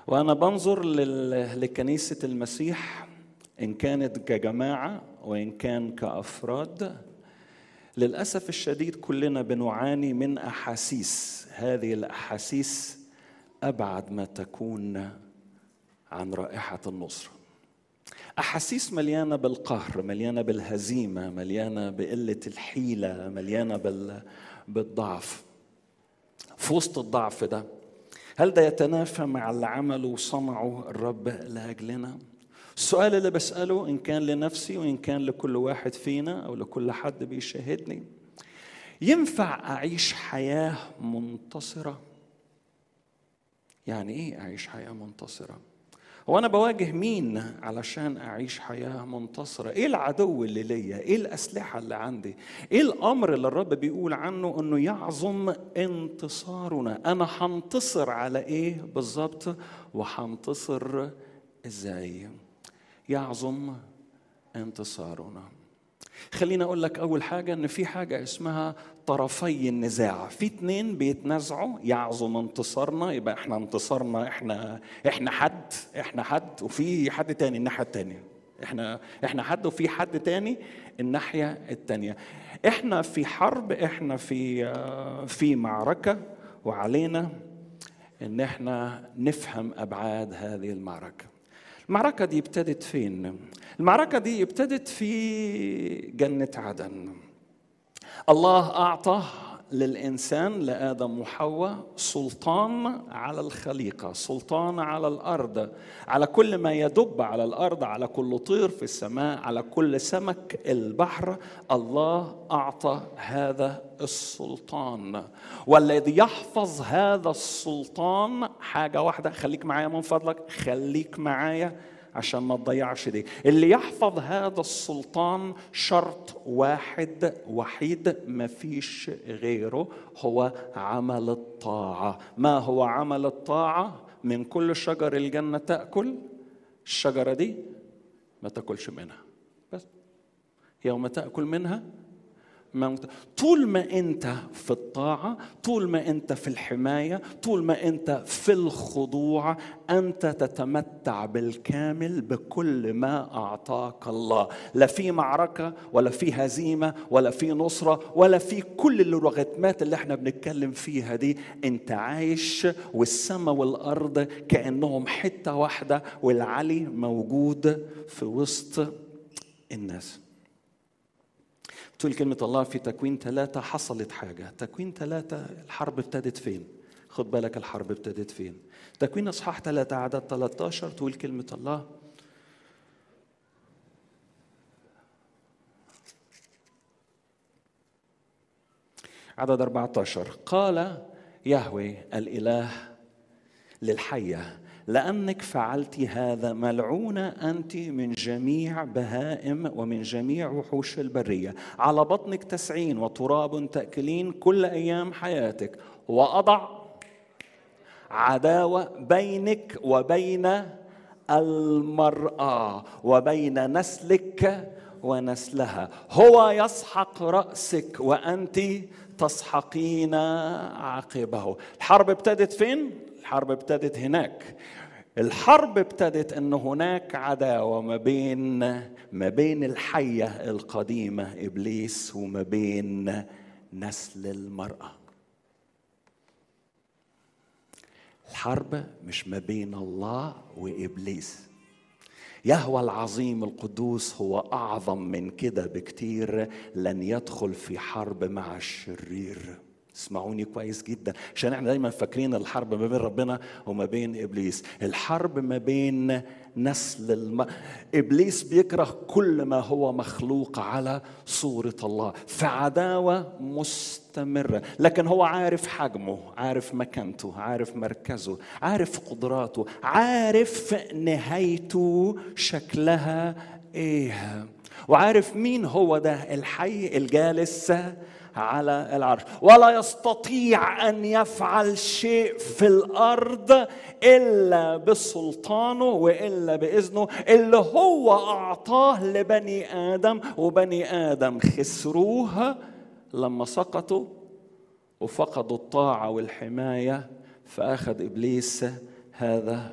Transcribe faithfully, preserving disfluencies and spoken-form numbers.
وأنا بنظر لل- لكنيسة المسيح، إن كانت كجماعة وإن كان كأفراد، للأسف الشديد كلنا بنعاني من أحاسيس. هذه الأحاسيس أبعد ما تكون عن رائحة النصرة. أحاسيس مليانة بالقهر، مليانة بالهزيمة، مليانة بقلة الحيلة، مليانة بال... بالضعف. في وسط الضعف ده، هل ده يتنافى مع اللي عمله وصنعه الرب لأجلنا؟ السؤال اللي بسأله إن كان لنفسي وإن كان لكل واحد فينا أو لكل حد بيشاهدني: ينفع أعيش حياة منتصرة؟ يعني إيه أعيش حياة منتصرة؟ هو أنا بواجه مين علشان أعيش حياة منتصرة؟ إيه العدو اللي ليا؟ إيه الأسلحة اللي عندي؟ إيه الأمر اللي الرب بيقول عنه أنه يعظم انتصارنا؟ أنا هنتصر على إيه بالظبط؟ وهنتصر إزاي؟ يعظم انتصارنا. خلينا أقول لك أول حاجة أن في حاجة اسمها طرفي النزاع. في اتنين بيتنازعوا يعظم انتصارنا، يبقى احنا انتصارنا، احنا احنا حد احنا حد وفي حد تاني الناحية التانية. احنا احنا حد وفي حد تاني الناحية التانية. احنا في حرب، احنا في في معركة، وعلينا ان احنا نفهم أبعاد هذه المعركة. المعركة دي ابتدت فين؟ المعركة دي ابتدت في جنة عدن. الله أعطى للإنسان، لآدم وحواء، سلطان على الخليقة، سلطان على الأرض، على كل ما يدب على الأرض، على كل طير في السماء، على كل سمك البحر. الله أعطى هذا السلطان، والذي يحفظ هذا السلطان حاجة واحدة. خليك معايا من فضلك، خليك معايا عشان ما تضيعش دي. اللي يحفظ هذا السلطان شرط واحد وحيد ما فيش غيره، هو عمل الطاعة. ما هو عمل الطاعة؟ من كل شجر الجنة تأكل، الشجرة دي ما تأكلش منها، بس يوم تأكل منها ما. طول ما انت في الطاعة، طول ما انت في الحماية، طول ما انت في الخضوع، انت تتمتع بالكامل بكل ما اعطاك الله. لا في معركة ولا في هزيمة ولا في نصرة ولا في كل اللغتمات اللي احنا بنتكلم فيها دي. انت عايش والسماء والارض كأنهم حتة واحدة، والعلي موجود في وسط الناس. تقول كلمة الله في تكوين ثلاثة حصلت حاجة. تكوين ثلاثة الحرب ابتدت فين؟ خد بالك الحرب ابتدت فين. تكوين اصحاح ثلاثة عدد ثلاثة عشر تقول كلمة الله: عدد أربعة عشر: قال يهوه الإله للحية: لأنك فعلت هذا ملعونة أنت من جميع بهائم ومن جميع وحوش البرية، على بطنك تسعين وتراب تأكلين كل أيام حياتك، وأضع عداوة بينك وبين المرأة وبين نسلك ونسلها، هو يسحق رأسك وأنت تسحقين عقبه. الحرب ابتدت فين؟ الحرب ابتدت هناك. الحرب ابتدت ان هناك عداوة ما بين ما بين الحية القديمة إبليس وما بين نسل المرأة. الحرب مش ما بين الله وإبليس. يهوه العظيم القدوس هو أعظم من كده بكتير، لن يدخل في حرب مع الشرير. اسمعوني كويس جدا، عشان احنا دايما فاكرين الحرب ما بين ربنا وما بين إبليس. الحرب ما بين نسل الم... إبليس بيكره كل ما هو مخلوق على صورة الله، فعداوة مستمرة. لكن هو عارف حجمه، عارف مكانته، عارف مركزه، عارف قدراته، عارف نهايته شكلها ايه، وعارف مين هو ده الحي الجالس على العرش. ولا يستطيع أن يفعل شيء في الأرض إلا بسلطانه وإلا بإذنه اللي هو أعطاه لبني آدم. وبني آدم خسروها لما سقطوا وفقدوا الطاعة والحماية، فأخذ إبليس هذا